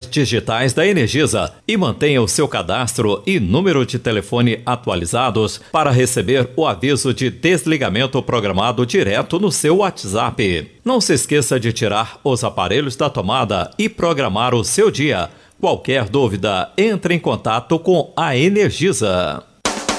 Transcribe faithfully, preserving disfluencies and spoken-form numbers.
digitais da Energisa e mantenha o seu cadastro e número de telefone atualizados para receber o aviso de desligamento programado direto no seu WhatsApp. Não se esqueça de tirar os aparelhos da tomada e programar o seu dia. Qualquer dúvida, entre em contato com a Energisa.